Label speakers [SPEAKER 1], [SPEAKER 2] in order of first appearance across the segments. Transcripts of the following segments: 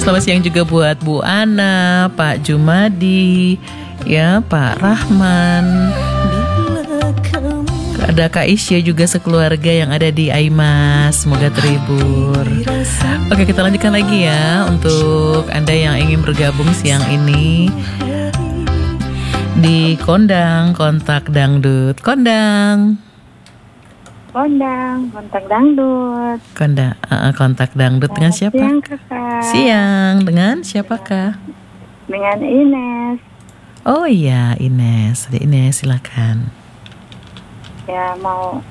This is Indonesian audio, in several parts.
[SPEAKER 1] Selamat siang juga buat Bu Ana, Pak Jumadi, ya Pak Rahman. Ada Kak Isya juga sekeluarga yang ada di Aimas. Semoga terhibur. Oke, kita lanjutkan lagi ya untuk Anda yang ingin bergabung siang ini di Kondang Kontak Dangdut. Kontak Dangdut. Kontak Dangdut dengan siapa?
[SPEAKER 2] Siang, Kakak.
[SPEAKER 1] Siang, dengan siapakah?
[SPEAKER 2] Dengan Ines.
[SPEAKER 1] Oh iya, Ines. Ada Ines, silakan.
[SPEAKER 2] Ya, mau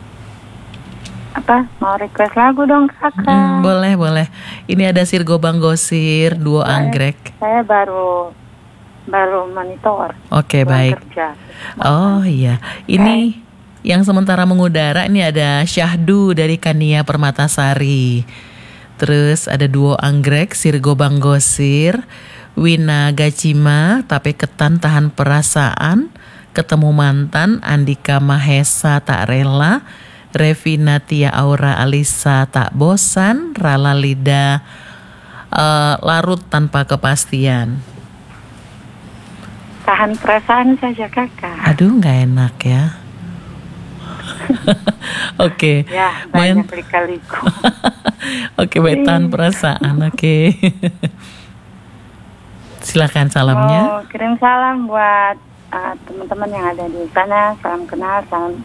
[SPEAKER 2] request lagu dong, Kakak.
[SPEAKER 1] Boleh. Ini ada Sirgo Banggosir, duo anggrek.
[SPEAKER 2] Saya baru monitor.
[SPEAKER 1] Oke, baik.
[SPEAKER 2] Kerja.
[SPEAKER 1] Oh iya, ini yang sementara mengudara ini ada Syahdu dari Kania Permatasari. Terus ada duo anggrek Sirgo Banggosir, Wina Gacima, Tape Ketan Tahan Perasaan, Ketemu Mantan, Andika Mahesa Tak Rela, Revina Tia Aura Alisa Tak Bosan, Rala Lida Larut Tanpa Kepastian.
[SPEAKER 2] Tahan perasaan saja, Kakak.
[SPEAKER 1] Aduh, nggak enak ya. Oke.
[SPEAKER 2] Ya, banyak lika-liku.
[SPEAKER 1] Oke, baik, tahan perasaan. Oke. Silakan salamnya.
[SPEAKER 2] Kirim salam buat teman-teman yang ada di sana. Salam kenal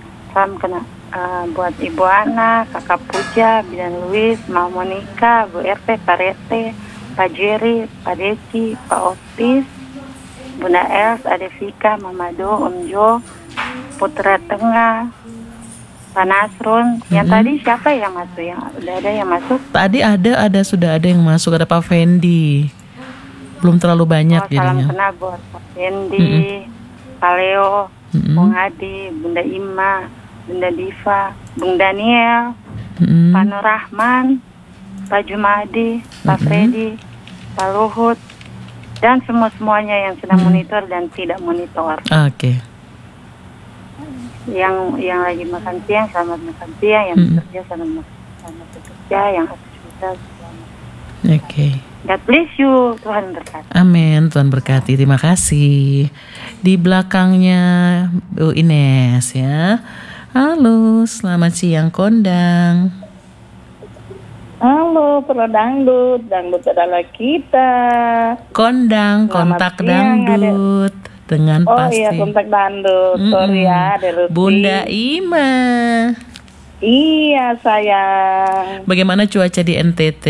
[SPEAKER 2] buat Ibu Ana, Kakak Puja, Bidan Luis, Mau Monika, Bu RT, Pak Rete, Pak Jerry, Pak Deci, Pak Otis, Bunda Els, Ade Vika, Mama Do, Om Jo, Putra Tengah, Pak Nasrun. Yang tadi siapa yang masuk? Yang udah ada yang masuk?
[SPEAKER 1] Tadi sudah ada yang masuk. Ada Pak Fendi. Belum terlalu banyak jadinya.
[SPEAKER 2] Salam kenal buat Pak Fendi, Pak Leo, Bung Adi, Bunda Ima, Bunda Diva, Bung Daniel, Pak Nur Rahman, Pak Jumadi, Pak Freddy, Pak Luhut, dan semuanya yang sedang monitor dan tidak monitor.
[SPEAKER 1] Oke.
[SPEAKER 2] Yang lagi makan siang, selamat makan siang. Yang bekerja, selamat bekerja. Yang aktivitas, selamat.
[SPEAKER 1] Oke.
[SPEAKER 2] God bless you, Tuhan berkati.
[SPEAKER 1] Amin, Tuhan berkati. Terima kasih. Di belakangnya Bu Ines ya. Halo, selamat siang Kondang.
[SPEAKER 2] Halo, Pro Dangdut adalah kita.
[SPEAKER 1] Kondang, kontak dangdut dengan pasti.
[SPEAKER 2] Oh iya, kontak dangdut. Sorry ya, ada
[SPEAKER 1] Bunda Ima.
[SPEAKER 2] Iya, sayang.
[SPEAKER 1] Bagaimana cuaca di NTT?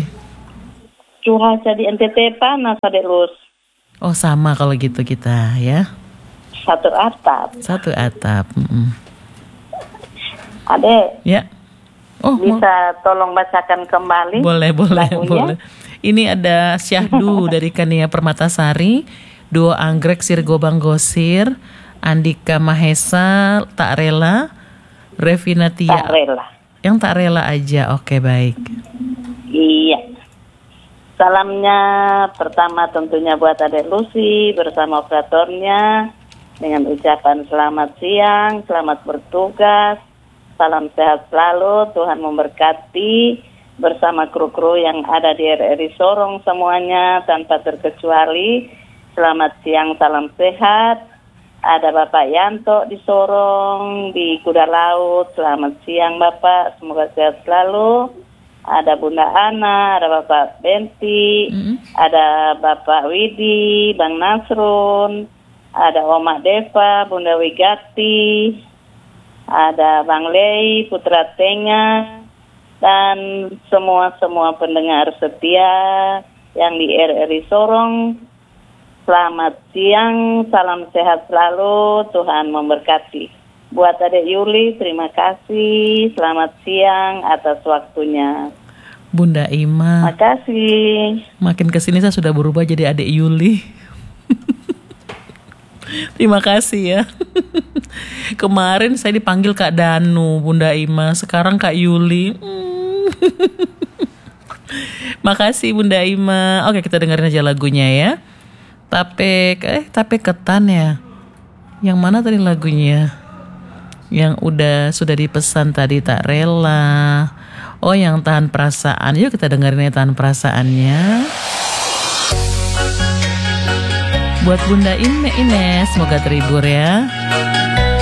[SPEAKER 2] Cuaca di NTT panas, Adek Lus.
[SPEAKER 1] Oh, sama kalau gitu kita ya.
[SPEAKER 2] Satu atap. Adek.
[SPEAKER 1] Ya. Oh,
[SPEAKER 2] bisa tolong bacakan kembali?
[SPEAKER 1] Boleh. Ini ada Syahdu dari Kania Permatasari, duo anggrek Sirgo Banggosir, Andika Mahesa Tak Rela, Revina Tia.
[SPEAKER 2] Tak rela.
[SPEAKER 1] Yang tak rela aja. Oke, baik.
[SPEAKER 2] Iya. Salamnya pertama tentunya buat Adek Lucy bersama operatornya dengan ucapan selamat siang, selamat bertugas, salam sehat selalu, Tuhan memberkati bersama kru-kru yang ada di RRI Sorong semuanya tanpa terkecuali. Selamat siang, salam sehat. Ada Bapak Yanto di Sorong, di Kuda Laut. Selamat siang Bapak, semoga sehat selalu. Ada Bunda Ana, ada Bapak Benti, ada Bapak Widi, Bang Nasrun, ada Oma Deva, Bunda Wigati, ada Bang Lei, Putra Tengah, dan semua pendengar setia yang di RRI Sorong. Selamat siang, salam sehat selalu, Tuhan memberkati. Buat Adek Yuli, terima kasih. Selamat siang atas waktunya.
[SPEAKER 1] Bunda Ima.
[SPEAKER 2] Makasih.
[SPEAKER 1] Makin kesini saya sudah berubah jadi Adek Yuli. Terima kasih ya. Kemarin saya dipanggil Kak Danu, Bunda Ima. Sekarang Kak Yuli. Makasih Bunda Ima. Oke, kita dengerin aja lagunya ya. Tape Ketan ya. Yang mana tadi lagunya? Yang sudah dipesan tadi Tak Rela. Oh, yang Tahan Perasaan. Yuk kita dengerin ya Tahan Perasaannya. Buat Bunda Ines, semoga terhibur ya.